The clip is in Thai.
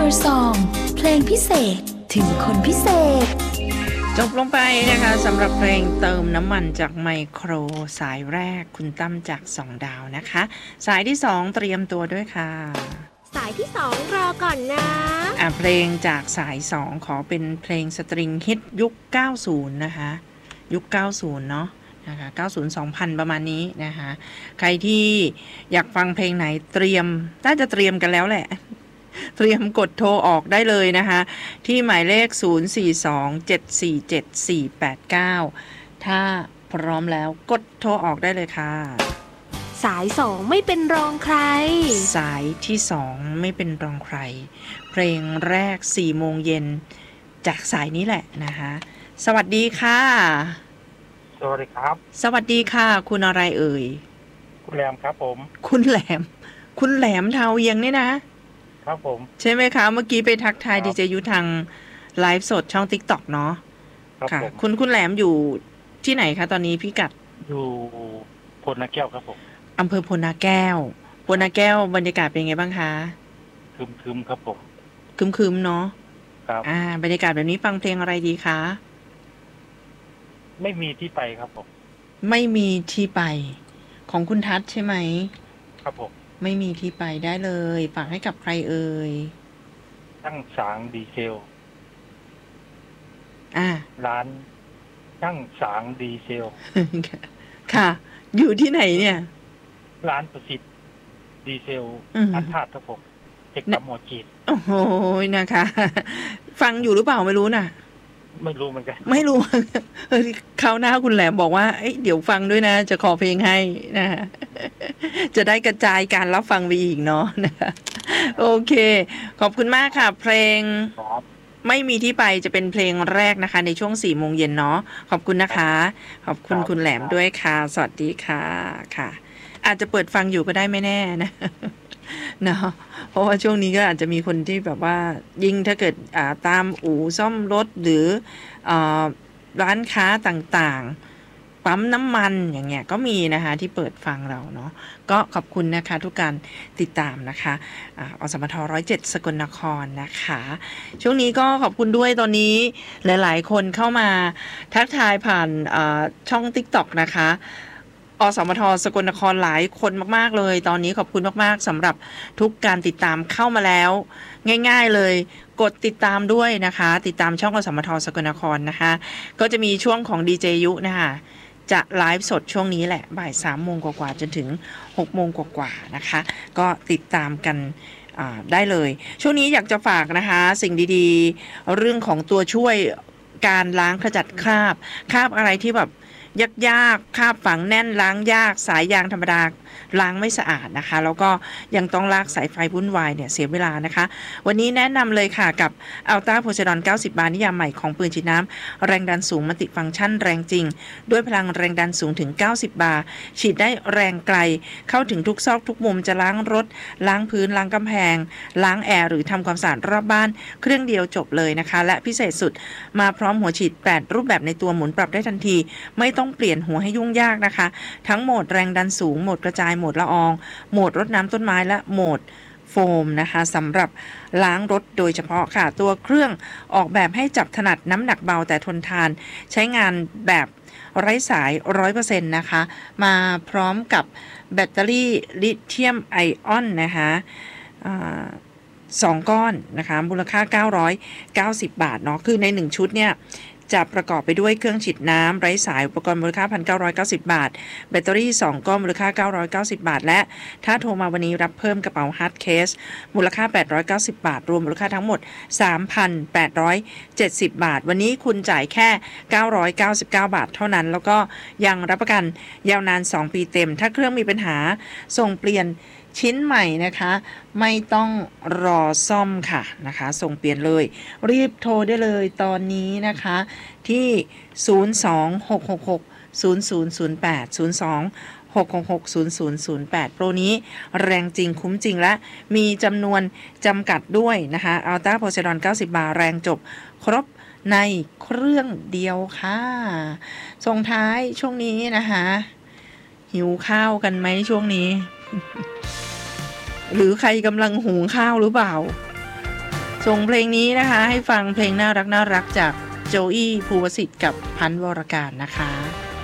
Your Song เพลงพิเศษถึงคนพิเศษจบลงไปนะคะสำหรับเพลงเติมน้ำมันจากไมโครสายแรกคุณตั้มจาก2ดาวนะคะสายที่2เตรียมตัวด้วยค่ะสายที่2รอก่อนนะเพลงจากสาย2ขอเป็นเพลงสตริงฮิตยุค90นะคะยุค90เนาะนะคะ90 2000ประมาณนี้นะคะใครที่อยากฟังเพลงไหนเตรียมน่าจะเตรียมกันแล้วแหละเตรียมกดโทรออกได้เลยนะคะที่หมายเลข0427474489ถ้าพร้อมแล้วกดโทรออกได้เลยค่ะสาย2ไม่เป็นรองใครสายที่2ไม่เป็นรองใครเพลงแรก4 โมงเย็นจากสายนี้แหละนะคะสวัสดีค่ะสวัสดีครับสวัสดีค่ะคุณอะไรเอ่ยคุณแหลมครับผมคุณแหลมเทาเวียงนี่นะครับผมใช่ไหมคะเมื่อกี้ไปทักทายดีเจยุทางไลฟ์สดช่อง TikTok เนาะค่ะคุณแหลมอยู่ที่ไหนคะตอนนี้พี่กัดอยู่พลนาแก้วครับผมอำเภอพลนาแก้วบรรยากาศเป็นไงบ้างคะคึมครับผมคึมเนาะครับบรรยากาศแบบนี้ฟังเพลงอะไรดีคะไม่มีที่ไปครับผมไม่มีที่ไปของคุณทัศน์ใช่ไหมครับผมไม่มีที่ไปได้เลยฝากให้กับใครเอ่ยช่างสางดีเซลร้านช่างสางดีเซลค่ะอยู่ที่ไหนเนี่ยร้านประสิทธิ์ดีเซลอันธาตุครับผมเจ็กกับหมอจีดโอ้โหนะคะฟังอยู่หรือเปล่าไม่รู้น่ะไม่รู้เหมือนกันไม่รู้คราวหน้าคุณแหลมบอกว่าเดี๋ยวฟังด้วยนะจะขอเพลงให้นะจะได้กระจายการรับฟังไปอีกเนาะนะคะโอเคขอบคุณมากค่ะเพลงไม่มีที่ไปจะเป็นเพลงแรกนะคะในช่วง4 โมงเย็นเนาะขอบคุณนะคะขอบคุณคุณแหลมด้วยค่ะสวัสดีค่ะค่ะอาจจะเปิดฟังอยู่ก็ได้ไม่แน่นะเนาะเพราะว่าช่วงนี้ก็อาจจะมีคนที่แบบว่ายิ่งถ้าเกิดตามอู่ซ่อมรถหรือร้านค้าต่างๆปั๊มน้ำมันอย่างเงี้ยก็มีนะคะที่เปิดฟังเราเนาะก็ขอบคุณนะคะทุกการติดตามนะคะอสมท107สกลนครนะคะช่วงนี้ก็ขอบคุณด้วยตอนนี้หลายๆคนเข้ามาทักทายผ่านช่อง TikTok นะคะอสมทสกลนครหลายคนมากๆเลยตอนนี้ขอบคุณมากๆสำหรับทุกการติดตามเข้ามาแล้วง่ายๆเลยกดติดตามด้วยนะคะติดตามช่องอสมทสกลนครนะคะก็จะมีช่วงของดีเจยุนะคะจะไลฟ์สดช่วงนี้แหละบ่าย3 โมงกว่าๆจนถึง6 โมงกว่าๆนะคะก็ติดตามกันได้เลยช่วงนี้อยากจะฝากนะคะสิ่งดีๆเรื่องของตัวช่วยการล้างขจัดคราบอะไรที่แบบยากคราบฝังแน่นล้างยากสายยางธรรมดาล้างไม่สะอาดนะคะแล้วก็ยังต้องลากสายไฟวุ่นวายเนี่ยเสียเวลานะคะวันนี้แนะนำเลยค่ะกับอัลต้าโพไซดอน90 บาร์นิยามใหม่ของปืนฉีดน้ำแรงดันสูงมัลติฟังก์ชันแรงจริงด้วยพลังแรงดันสูงถึง90 บาร์ฉีดได้แรงไกลเข้าถึงทุกซอกทุกมุมจะล้างรถล้างพื้นล้างกำแพงล้างแอร์หรือทำความสะอาดรอบบ้านเครื่องเดียวจบเลยนะคะและพิเศษสุดมาพร้อมหัวฉีด8รูปแบบในตัวหมุนปรับได้ทันทีไม่ต้องเปลี่ยนหัวให้ยุ่งยากนะคะทั้งโหมดแรงดันสูงโหมดกระจายโหมดละอองโหมดรดน้ำต้นไม้และโหมดโฟมนะคะสำหรับล้างรถโดยเฉพาะค่ะตัวเครื่องออกแบบให้จับถนัดน้ำหนักเบาแต่ทนทานใช้งานแบบไร้สาย 100% นะคะมาพร้อมกับแบตเตอรี่ลิเธียมไอออนนะคะ2 ก้อนนะคะมูลค่า990 บาทเนาะคือใน1ชุดเนี่ยจะประกอบไปด้วยเครื่องฉีดน้ำไร้สายอุปกรณ์มูลค่า 1,990 บาทแบตเตอรี่2 ก้อนมูลค่า990 บาทและถ้าโทรมาวันนี้รับเพิ่มกระเป๋าฮาร์ดเคสมูลค่า890 บาทรวมมูลค่าทั้งหมด 3,870 บาทวันนี้คุณจ่ายแค่999 บาทเท่านั้นแล้วก็ยังรับประกันยาวนาน2 ปีเต็มถ้าเครื่องมีปัญหาส่งเปลี่ยนชิ้นใหม่นะคะไม่ต้องรอซ่อมค่ะนะคะส่งเปลี่ยนเลยรีบโทรได้เลยตอนนี้นะคะที่026660008 026660008โปรนี้แรงจริงคุ้มจริงและมีจำนวนจำกัดด้วยนะคะอัลต้าโพไซดอน90 บาร์แรงจบครบในเครื่องเดียวค่ะส่งท้ายช่วงนี้นะคะหิวข้าวกันไหมช่วงนี้หรือใครกำลังหุงข้าวหรือเปล่าส่งเพลงนี้นะคะให้ฟังเพลงน่ารักจากโจอี้ภูวสิทธิ์กับพันธ์วรการนะคะ